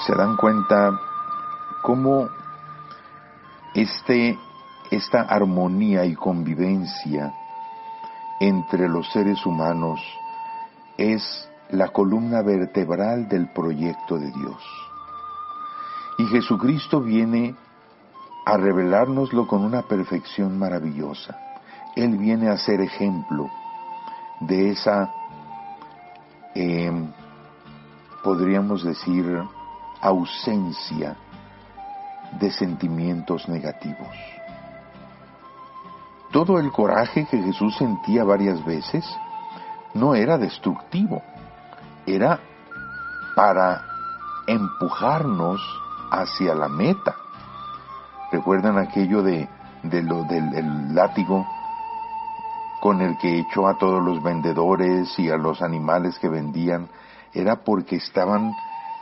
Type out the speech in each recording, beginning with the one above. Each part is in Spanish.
se dan cuenta cómo esta armonía y convivencia entre los seres humanos es la columna vertebral del proyecto de Dios. Y Jesucristo viene a revelárnoslo con una perfección maravillosa. Él viene a ser ejemplo de esa, podríamos decir, ausencia de sentimientos negativos. Todo el coraje que Jesús sentía varias veces no era destructivo, era para empujarnos hacia la meta. ¿Recuerdan aquello del látigo con el que echó a todos los vendedores y a los animales que vendían? Era porque estaban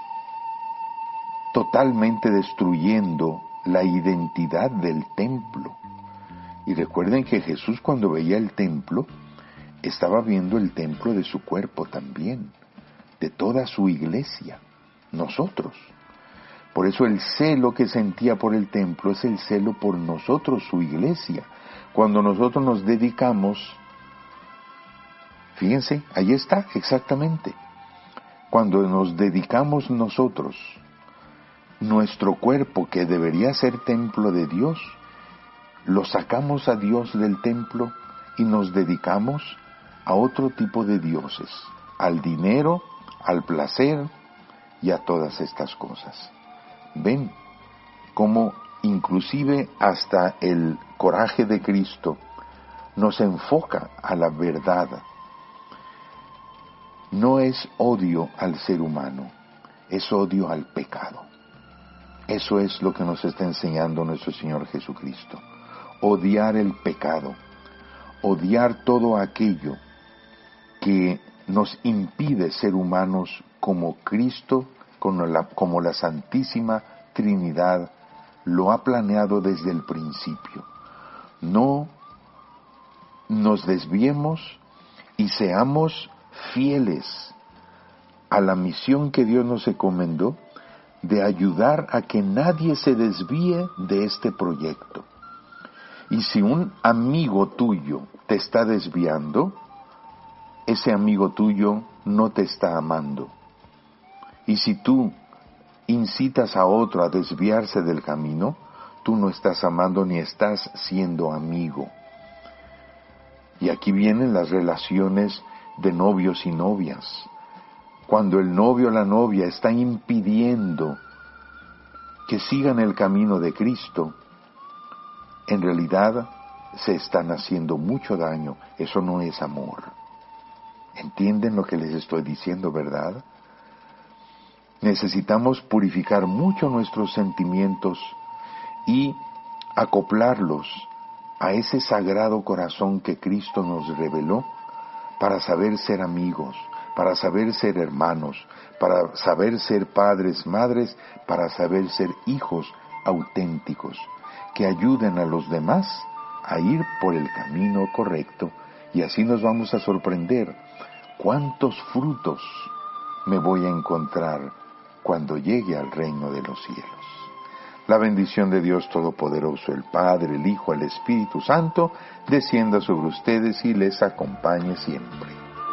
totalmente destruyendo la identidad del templo. Y recuerden que Jesús, cuando veía el templo, estaba viendo el templo de su cuerpo también, de toda su iglesia, nosotros. Por eso el celo que sentía por el templo es el celo por nosotros, su iglesia. Cuando nosotros nos dedicamos, fíjense, ahí está exactamente. Cuando nos dedicamos nosotros, nuestro cuerpo, que debería ser templo de Dios, lo sacamos a Dios del templo y nos dedicamos a otro tipo de dioses, al dinero, al placer y a todas estas cosas. Ven cómo inclusive hasta el coraje de Cristo nos enfoca a la verdad. No es odio al ser humano, es odio al pecado. Eso es lo que nos está enseñando nuestro Señor Jesucristo. Odiar el pecado, odiar todo aquello que nos impide ser humanos como Cristo, como la Santísima Trinidad lo ha planeado desde el principio. No nos desviemos y seamos fieles a la misión que Dios nos encomendó de ayudar a que nadie se desvíe de este proyecto. Y si un amigo tuyo te está desviando, ese amigo tuyo no te está amando. Y si tú incitas a otro a desviarse del camino, tú no estás amando ni estás siendo amigo. Y aquí vienen las relaciones de novios y novias. Cuando el novio o la novia está impidiendo que sigan el camino de Cristo, en realidad se están haciendo mucho daño. Eso no es amor. ¿Entienden lo que les estoy diciendo, verdad? Necesitamos purificar mucho nuestros sentimientos y acoplarlos a ese sagrado corazón que Cristo nos reveló para saber ser amigos, para saber ser hermanos, para saber ser padres, madres, para saber ser hijos auténticos, que ayuden a los demás a ir por el camino correcto, y así nos vamos a sorprender cuántos frutos me voy a encontrar cuando llegue al reino de los cielos. La bendición de Dios Todopoderoso, el Padre, el Hijo, el Espíritu Santo, descienda sobre ustedes y les acompañe siempre.